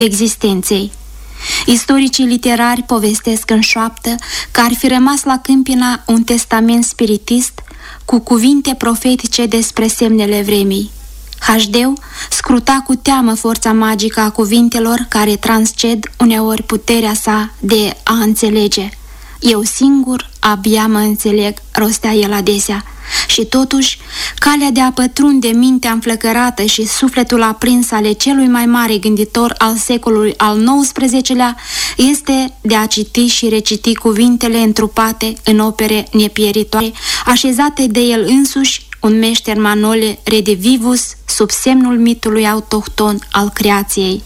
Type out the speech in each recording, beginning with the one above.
existenței. Istoricii literari povestesc în șoaptă că ar fi rămas la Câmpina un testament spiritist cu cuvinte profetice despre semnele vremii. HD-ul scruta cu teamă forța magică a cuvintelor care transced uneori puterea sa de a înțelege. Eu singur abia mă înțeleg, rostea el adesea. Și totuși, calea de a pătrunde mintea înflăcărată și sufletul aprins ale celui mai mare gânditor al secolului al XIX-lea este de a citi și reciti cuvintele întrupate în opere nepieritoare, așezate de el însuși, un meșter Manole redivivus, sub semnul mitului autohton al creației.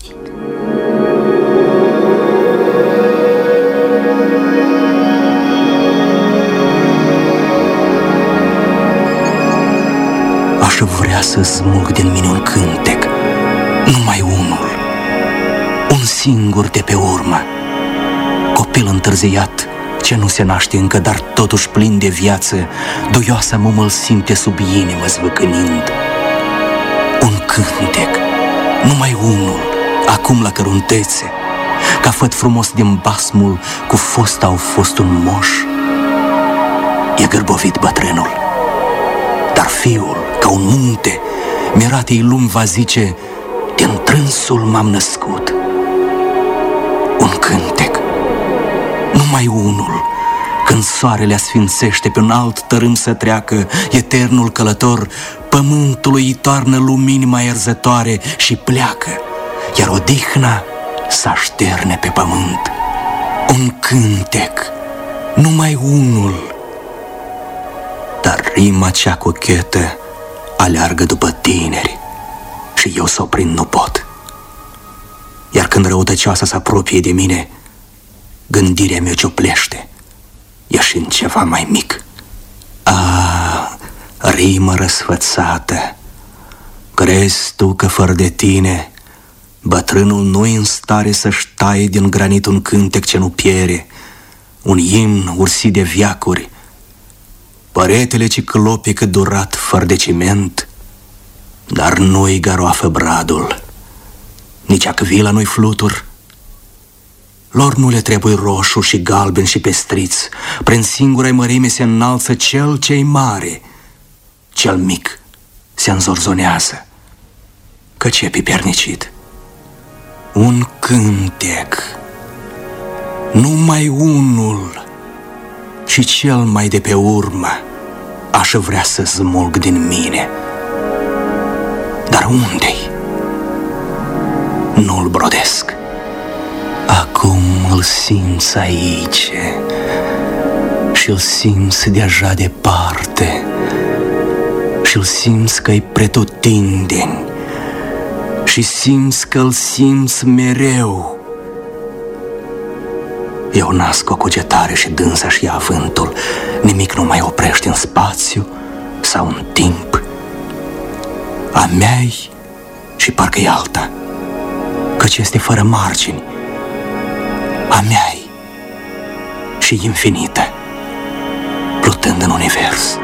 Aș vrea să smulg din mine un cântec, numai unul, un singur de pe urmă. Copil întârziat, ce nu se naște încă, dar totuși plin de viață, duioasa mă îl simte sub inimă zvâcânind. Un cântec, numai unul, acum la căruntețe, ca făt frumos din basmul cu fosta au fost un moș. E gârbovit bătrânul, dar fiul, ca un munte, miratei lumi va zice, din trânsul m-am născut. Un cântec, numai unul, când soarele asfințește pe un alt tărâm să treacă, eternul călător pământului îi toarnă lumini mai erzătoare și pleacă, iar odihna s-așterne pe pământ. Un cântec, numai unul, dar rima cea cochetă aleargă după tineri și eu să o prind nu pot. Iar când răutăcioasa se apropie de mine, gândirea mea cioplește, ieșind ceva mai mic. Rimă răsfățată, crezi tu că fără de tine bătrânul nu-i în stare să-și taie din granit un cântec ce nu piere, un imn ursit de viacuri, păretele ciclope cât durat fără de ciment, dar nu-i garoafă bradul, nici acvila nu-i flutur. Lor nu le trebuie roșu și galben și pestriț, prin singura mărime se înalță cel ce-i mare, cel mic se înzorzonează, căci e pipernicit. Un cântec, numai unul, și cel mai de pe urmă aș vrea să smulg din mine. Dar unde-i? Nu-l brodesc. Acum îl simți aici și-l simți deja departe și-l simți că-i pretutindeni și simți că-l simți mereu. Eu nasc o cugetare și dânsa-și ia avântul. Nimic nu mai oprește în spațiu sau în timp. A mea-i și parcă-i alta, căci este fără margini. A mea-i și infinită, plutând în univers.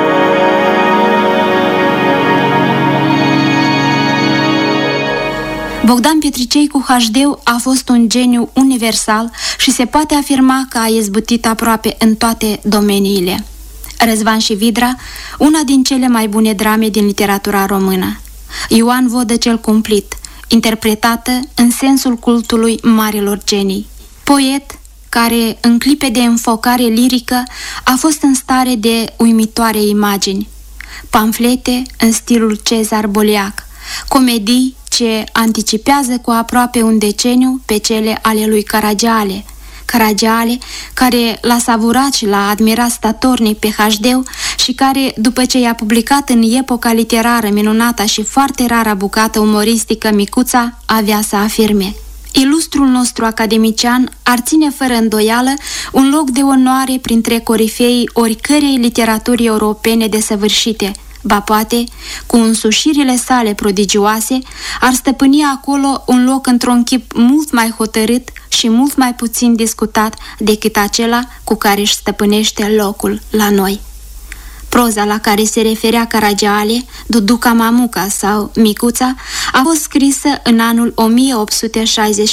Bogdan Petricei cu HD a fost un geniu universal și se poate afirma că a izbutit aproape în toate domeniile. Răzvan și Vidra, una din cele mai bune drame din literatura română. Ioan Vodă cel cumplit, interpretată în sensul cultului marilor genii. Poet care, în clipe de înfocare lirică, a fost în stare de uimitoare imagini. Pamflete în stilul Cezar Boliac, comedii ce anticipează cu aproape un deceniu pe cele ale lui Caragiale. Caragiale, care l-a savurat și l-a admirat statornic pe HD și care, după ce i-a publicat în epoca literară minunata și foarte rara bucată umoristică Micuța, avea să afirme: ilustrul nostru academician ar ține fără îndoială un loc de onoare printre corifeii oricărei literaturi europene desăvârșite, ba poate, cu însușirile sale prodigioase, ar stăpâni acolo un loc într-un chip mult mai hotărât și mult mai puțin discutat decât acela cu care își stăpânește locul la noi. Proza la care se referea Caragiale, Duduca Mamuca sau Micuța, a fost scrisă în anul 1866